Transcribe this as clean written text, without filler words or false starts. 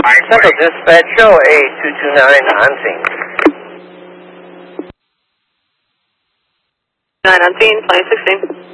Central Dispatch, show A229 on scene. 9 on scene, 2016.